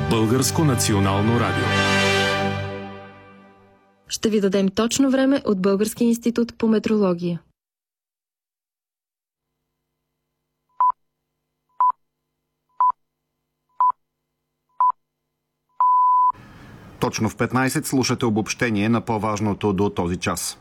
Българско национално радио. Ще ви дадем точно време от Българския институт по метрология. Точно в 15 слушате обобщение на по-важното до този час.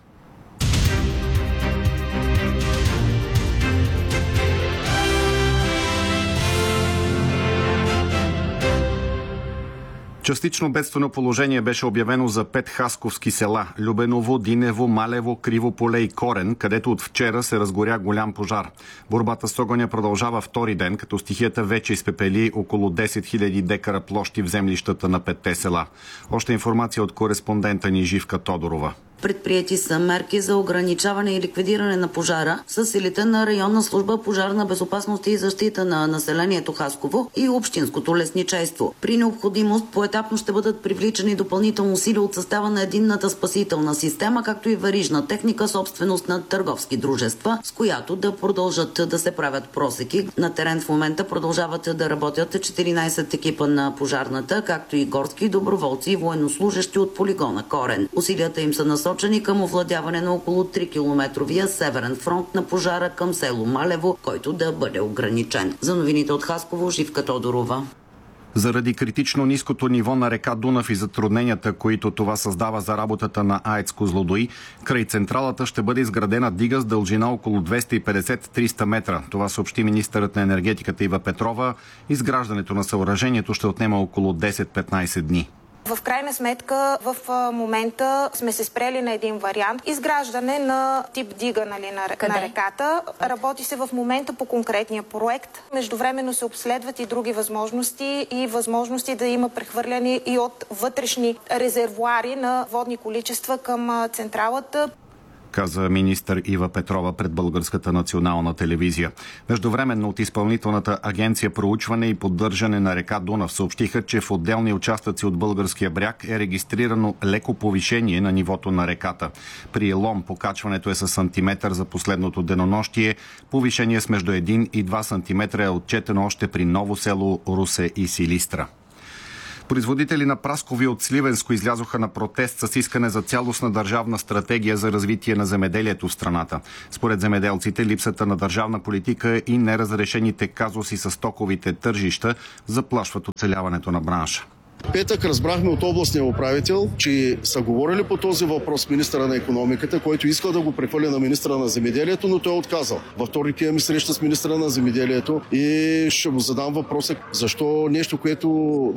Частично бедствено положение беше обявено за 5 хасковски села – Любеново, Динево, Малево, Кривополе и Корен, където от вчера се разгоря голям пожар. Борбата с огъня продължава втори ден, като стихията вече изпепели около 10 000 декара площи в землищата на 5 села. Още информация от кореспондента ни Живка Тодорова. Предприети са мерки за ограничаване и ликвидиране на пожара с силите на районна служба пожарна безопасност и защита на населението Хасково и общинското лесничейство. При необходимост поетапно ще бъдат привличани допълнително сили от състава на единната спасителна система, както и верижна техника, собственост на търговски дружества, с която да продължат да се правят просеки. На терен в момента продължават да работят 14 екипа на пожарната, както и горски доброволци и военнослужещи от полигона Корен. Усилията им са насочени към овладяване на около 3-километровия северен фронт на пожара към село Малево, който да бъде ограничен. За новините от Хасково, Живка Тодорова. Заради критично ниското ниво на река Дунав и затрудненията, които това създава за работата на АЕЦ Козлодуй, край централата ще бъде изградена дига с дължина около 250-300 метра. Това съобщи министърът на енергетиката Ива Петрова. Изграждането на съоръжението ще отнема около 10-15 дни. В крайна сметка, в момента сме се спрели на един вариант. Изграждане на тип дига на реката. Работи се в момента по конкретния проект. Междувременно се обследват и други възможности и възможности да има прехвърляне и от вътрешни резервоари на водни количества към централата, каза министър Ива Петрова пред Българската национална телевизия. Междувременно от Изпълнителната агенция проучване и поддържане на река Дунав съобщиха, че в отделни участъци от българския бряг е регистрирано леко повишение на нивото на реката. При Лом покачването е с сантиметър за последното денонощие. Повишение с между 1 и 2 сантиметра е отчетено още при Ново село, Русе и Силистра. Производители на праскови от Сливенско излязоха на протест с искане за цялостна държавна стратегия за развитие на земеделието в страната. Според земеделците, липсата на държавна политика и неразрешените казуси с стоковите тържища заплашват оцеляването на бранша. Петък разбрахме от областния управител, че са говорили по този въпрос с министъра на икономиката, който искал да го прехвърля на министъра на земеделието, но той е отказал. Във вторник имаме среща с министъра на земеделието и ще му задам въпроса защо нещо, което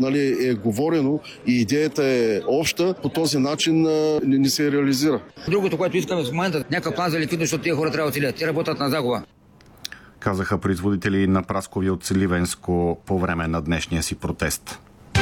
е говорено и идеята е обща, по този начин не се реализира. Другото, което искаме в момента, някакъв план за ликвидност, защото тези хора трябва да оцелят. Те работят на загуба. Казаха производители на праскови от Сливенско по време на днешния си протест.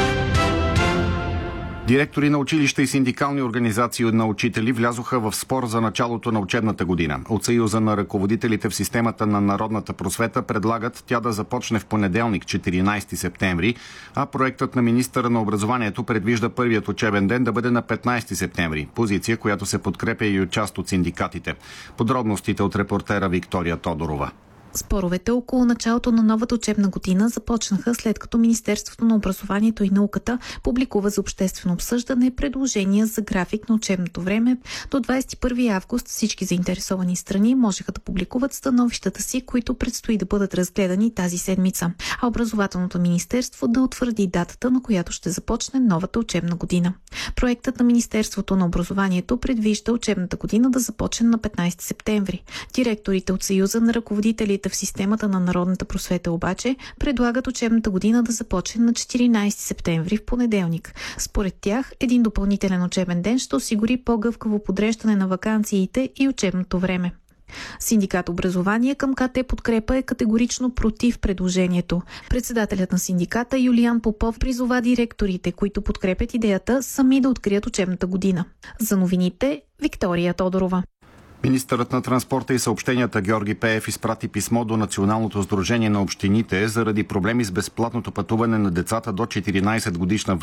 Директори на училища и синдикални организации на учители влязоха в спор за началото на учебната година. От Съюза на ръководителите в системата на народната просвета предлагат тя да започне в понеделник, 14 септември, а проектът на министъра на образованието предвижда първият учебен ден да бъде на 15 септември. Позиция, която се подкрепя и от част от синдикатите. Подробностите от репортера Виктория Тодорова. Споровете около началото на новата учебна година започнаха след като Министерството на образованието и науката публикува за обществено обсъждане предложения за график на учебното време. До 21 август всички заинтересовани страни можеха да публикуват становищата си, които предстои да бъдат разгледани тази седмица. А образователното министерство да утвърди датата, на която ще започне новата учебна година. Проектът на Министерството на образованието предвижда учебната година да започне на 15 септември. Директорите от Съюза на ръководителите в системата на народната просвета обаче предлагат учебната година да започне на 14 септември в понеделник. Според тях, един допълнителен учебен ден ще осигури по-гъвкаво подреждане на ваканциите и учебното време. Синдикат образование към КТ Подкрепа е категорично против предложението. Председателят на синдиката Юлиан Попов призова директорите, които подкрепят идеята, сами да открият учебната година. За новините Виктория Тодорова. Министърът на транспорта и съобщенията Георги Пеев изпрати писмо до Националното сдружение на общините заради проблеми с безплатното пътуване на децата до 14 годишна